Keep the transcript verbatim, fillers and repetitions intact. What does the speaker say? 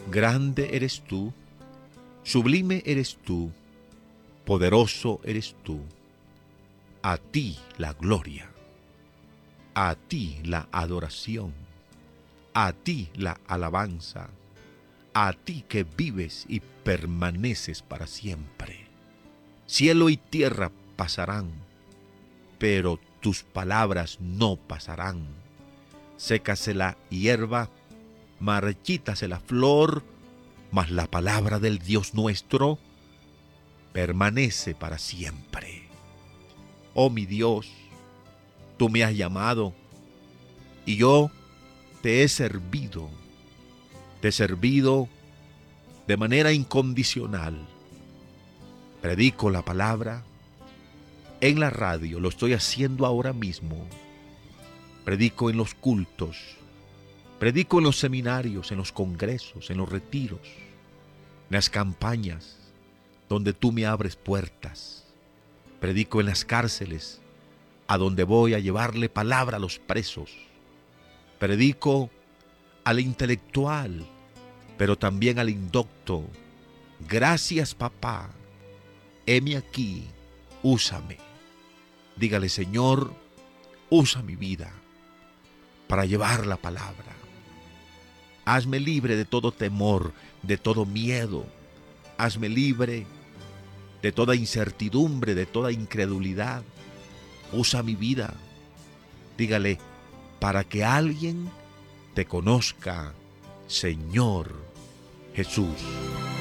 Grande eres tú, sublime eres tú, poderoso eres tú. A ti la gloria, a ti la adoración, a ti la alabanza, a ti que vives y permaneces para siempre. Cielo y tierra pasarán, pero tus palabras no pasarán. Sécase la hierba, marchítase la flor, mas la palabra del Dios nuestro permanece para siempre. Oh mi Dios, tú me has llamado y yo te he servido. Te he servido de manera incondicional. Predico la palabra en la radio, lo estoy haciendo ahora mismo. Predico en los cultos, predico en los seminarios, en los congresos, en los retiros, en las campañas donde tú me abres puertas. Predico en las cárceles, a donde voy a llevarle palabra a los presos. Predico al intelectual, pero también al indocto. Gracias, papá. Heme aquí, úsame. Dígale, Señor, usa mi vida para llevar la palabra. Hazme libre de todo temor, de todo miedo. Hazme libre de toda incertidumbre, de toda incredulidad. Usa mi vida. Dígale, para que alguien te conozca, Señor Jesús.